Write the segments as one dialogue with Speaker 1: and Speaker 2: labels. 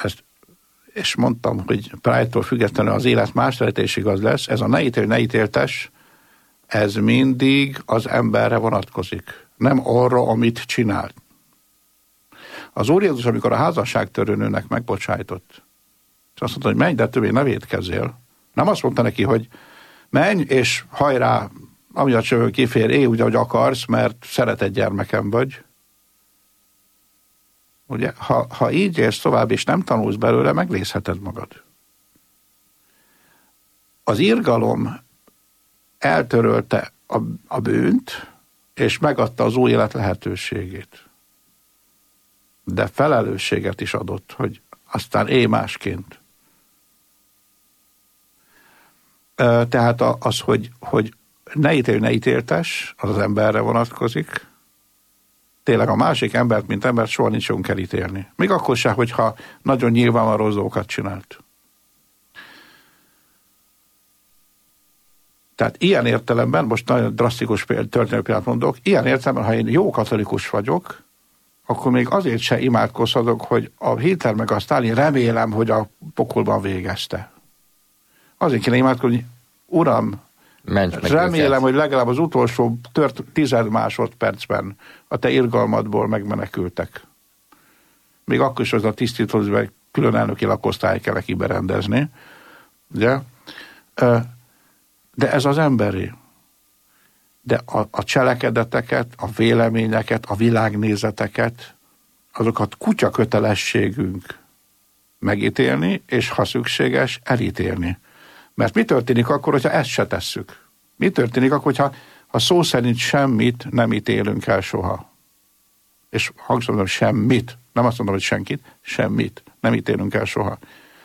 Speaker 1: és mondtam, hogy Pride-tól függetlenül az élet más lehetőség az lesz, ez a ne ítélj, ne ítéltes, ez mindig az emberre vonatkozik. Nem arra, amit csinált. Az Úr Jézus, amikor a házasságtörőnőnek megbocsájtott, és azt mondta, hogy menj, de többé ne vétkezzél. Nem azt mondta neki, hogy menj, és hajrá, ami a csövön kifér, élj úgy, ahogy akarsz, mert szeretett gyermekem vagy. Ugye, ha így élsz tovább, és nem tanulsz belőle, megnézheted magad. Az irgalom eltörölte a bűnt, és megadta az új élet lehetőségét. De felelősséget is adott, hogy aztán élj másként. Tehát az, hogy ne ítélj, ne ítéltes, az emberre vonatkozik. Tényleg a másik embert, mint embert soha nincs jogunk elítélni. Még akkor sem, hogyha nagyon nyilvánvaló dolgokat csinált. Tehát ilyen értelemben, most nagyon drasztikus történelmi példát mondok, ilyen értelemben, ha én jó katolikus vagyok, akkor még azért se imádkozhatok, hogy a Hitler meg a Sztálin remélem, hogy a pokolban végezte. Azért kéne imádkozni, Uram, remélem, hogy legalább az utolsó 10 másodpercben a te irgalmadból megmenekültek. Még akkor is az a tisztítózva külön elnöki lakosztály kell neki berendezni. Ugye? De ez az emberi. De a cselekedeteket, a véleményeket, a világnézeteket, azokat kutya kötelességünk megítélni, és ha szükséges, elítélni. Mert mi történik akkor, hogyha ezt se tesszük? Mi történik akkor, ha szó szerint semmit nem ítélünk el soha? És hangsúlyozom, semmit. Nem azt mondom, hogy senkit, semmit nem ítélünk el soha.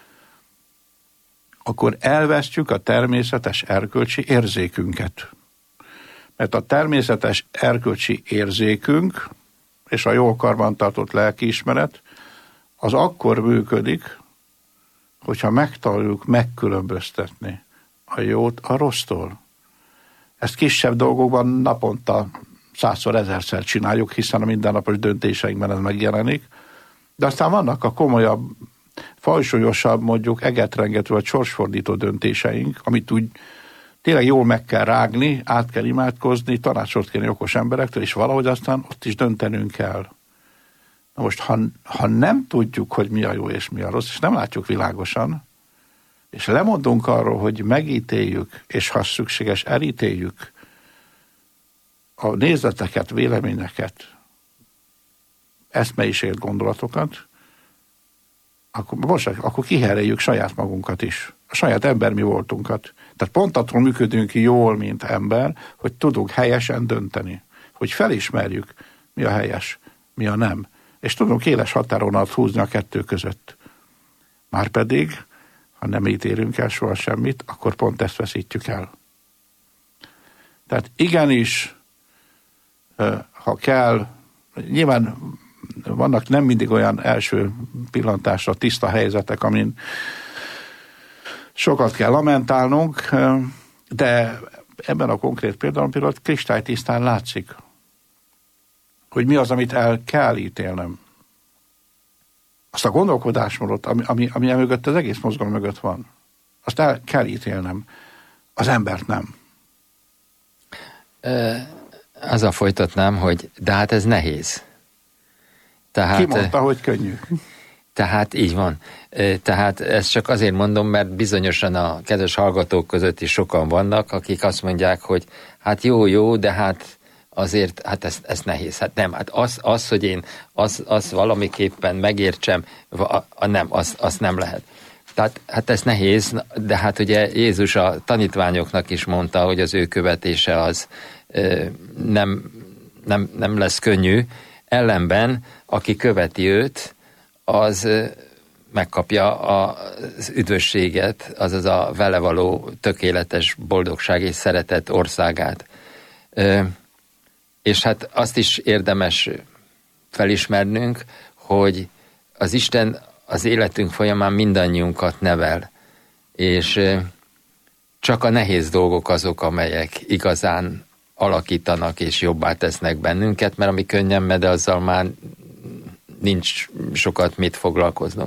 Speaker 1: Akkor elvesztjük a természetes erkölcsi érzékünket. Mert a természetes erkölcsi érzékünk és a jól karbantartott lelkiismeret az akkor működik, hogyha megtanuljuk megkülönböztetni a jót a rossztól. Ezt kisebb dolgokban naponta 100-szor, 1000-szer csináljuk, hiszen a mindennapos döntéseinkben ez megjelenik. De aztán vannak a komolyabb, fajsúlyosabb, mondjuk egetrengető vagy sorsfordító döntéseink, amit úgy tényleg jól meg kell rágni, át kell imádkozni, tanácsot kérni okos emberektől, és valahogy aztán ott is döntenünk kell. Na most, ha nem tudjuk, hogy mi a jó és mi a rossz, és nem látjuk világosan, és lemondunk arról, hogy megítéljük, és ha szükséges, elítéljük a nézeteket, véleményeket, eszmeisért gondolatokat, akkor kihereljük saját magunkat is, a saját embermi voltunkat. Tehát pont attól működünk jól, mint ember, hogy tudunk helyesen dönteni, hogy felismerjük, mi a helyes, mi a nem, és tudunk éles határonalat húzni a kettő között. Márpedig, ha nem ítélünk el soha semmit, akkor pont ezt veszítjük el. Tehát igenis, ha kell, nyilván vannak nem mindig olyan első pillantásra tiszta helyzetek, amin sokat kell lamentálnunk, de ebben a konkrét példában például kristálytisztán látszik, hogy mi az, amit el kell ítélnem. Azt a gondolkodásmódot, ami mögött, az egész mozgalom mögött van, azt el kell ítélnem. Az embert nem.
Speaker 2: Azzal folytatnám, hogy de hát ez nehéz. Tehát,
Speaker 1: ki mondta, hogy könnyű?
Speaker 2: Tehát így van. Tehát ezt csak azért mondom, mert bizonyosan a kedves hallgatók között is sokan vannak, akik azt mondják, hogy hát jó, de hát azért, hát ez nehéz. Hát nem, hát az hogy én az valamiképpen megértsem, nem, azt nem lehet. Tehát hát ez nehéz, de hát ugye Jézus a tanítványoknak is mondta, hogy az ő követése az nem lesz könnyű. Ellenben, aki követi őt, az megkapja az üdvösséget, azaz a vele való tökéletes boldogság és szeretet országát. És hát azt is érdemes felismernünk, hogy az Isten az életünk folyamán mindannyiunkat nevel, és csak a nehéz dolgok azok, amelyek igazán alakítanak és jobbá tesznek bennünket, mert ami könnyen megy, azzal már nincs sokat mit foglalkoznunk.